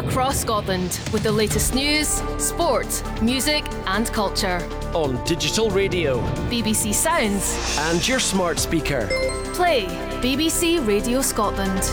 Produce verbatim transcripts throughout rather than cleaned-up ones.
across Scotland with the latest news, sport, music and culture. On digital radio, B B C Sounds and your smart speaker. Play B B C Radio Scotland.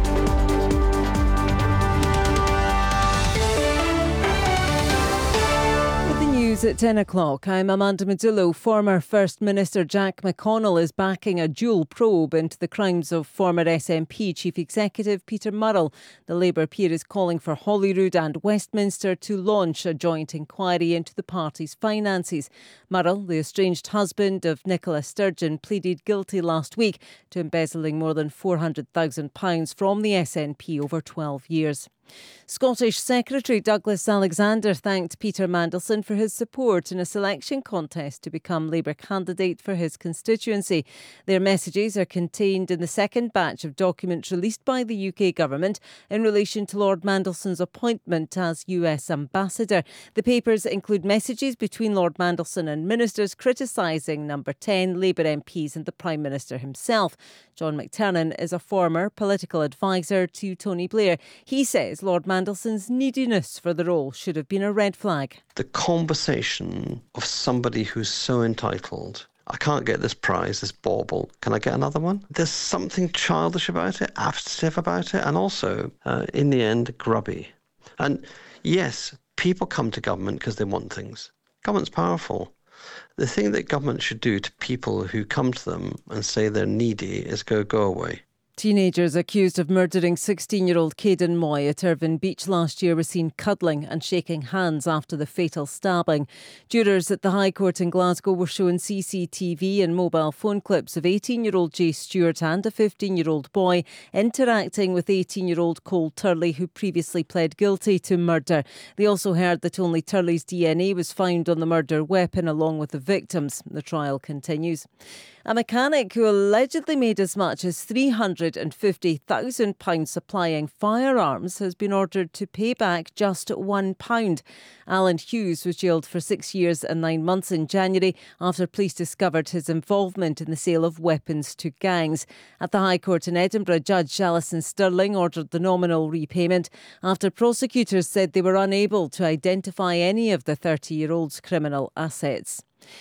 At ten o'clock, I'm Amanda Madullo. Former First Minister Jack McConnell is backing a dual probe into the crimes of former S N P Chief Executive Peter Murrell. The Labour peer is calling for Holyrood and Westminster to launch a joint inquiry into the party's finances. Murrell, the estranged husband of Nicola Sturgeon, pleaded guilty last week to embezzling more than four hundred thousand pounds from the S N P over twelve years. Scottish Secretary Douglas Alexander thanked Peter Mandelson for his support in a selection contest to become Labour candidate for his constituency. Their messages are contained in the second batch of documents released by the U K government in relation to Lord Mandelson's appointment as U S ambassador. The papers include messages between Lord Mandelson and ministers criticising Number ten Labour M Ps and the Prime Minister himself. John McTernan is a former political advisor to Tony Blair. He says Lord Mandelson's neediness for the role should have been a red flag. The conversation of somebody who's so entitled, I can't get this prize, this bauble, can I get another one? There's something childish about it, affective about it, and also, uh, in the end, grubby. And yes, people come to government because they want things. Government's powerful. The thing that government should do to people who come to them and say they're needy is go, go away. Teenagers accused of murdering sixteen-year-old Caden Moy at Irvine Beach last year were seen cuddling and shaking hands after the fatal stabbing. Jurors at the High Court in Glasgow were shown C C T V and mobile phone clips of eighteen-year-old Jay Stewart and a fifteen-year-old boy interacting with eighteen-year-old Cole Turley, who previously pled guilty to murder. They also heard that only Turley's D N A was found on the murder weapon along with the victims. The trial continues. A mechanic who allegedly made as much as three hundred fifty thousand pounds supplying firearms has been ordered to pay back just one pound. Alan Hughes was jailed for six years and nine months in January after police discovered his involvement in the sale of weapons to gangs. At the High Court in Edinburgh, Judge Alison Stirling ordered the nominal repayment after prosecutors said they were unable to identify any of the thirty-year-old's criminal assets.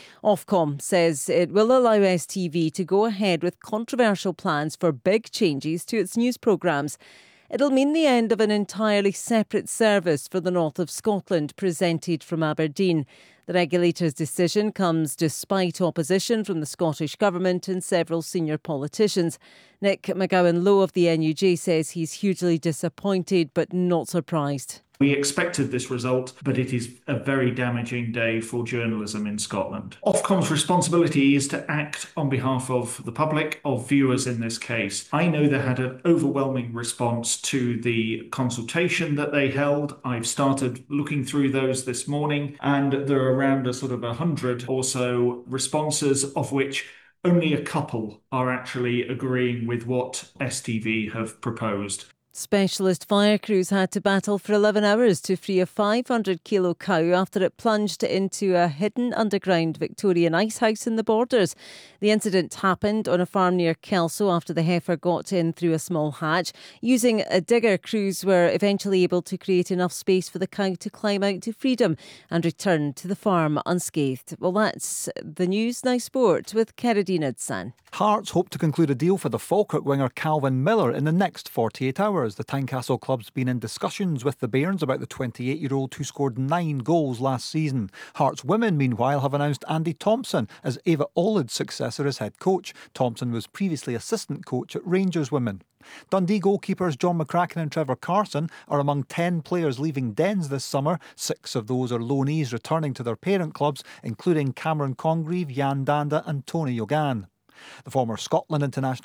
Ofcom says it will allow S T V to go ahead with controversial plans for big changes to its news programmes. It'll mean the end of an entirely separate service for the north of Scotland presented from Aberdeen. The regulator's decision comes despite opposition from the Scottish Government and several senior politicians. Nick McGowan-Lowe of the N U J says he's hugely disappointed but not surprised. We expected this result, but it is a very damaging day for journalism in Scotland. Ofcom's responsibility is to act on behalf of the public, of viewers in this case. I know they had an overwhelming response to the consultation that they held. I've started looking through those this morning, and there are around a sort of a hundred or so responses, of which only a couple are actually agreeing with what S T V have proposed. Specialist fire crews had to battle for eleven hours to free a five hundred kilo cow after it plunged into a hidden underground Victorian icehouse in the Borders. The incident happened on a farm near Kelso after the heifer got in through a small hatch. Using a digger, crews were eventually able to create enough space for the cow to climb out to freedom and return to the farm unscathed. Well, that's the news. Now sport with Keradine Idsan. Hearts hope to conclude a deal for the Falkirk winger Calvin Miller in the next forty-eight hours. The Tynecastle club's been in discussions with the Bairns about the twenty-eight-year-old who scored nine goals last season. Hearts women, meanwhile, have announced Andy Thompson as Ava Olid's successor as head coach. Thompson was previously assistant coach at Rangers women. Dundee goalkeepers John McCracken and Trevor Carson are among ten players leaving Dens this summer. Six of those are loanees returning to their parent clubs, including Cameron Congreve, Jan Danda and Tony Yogan. The former Scotland international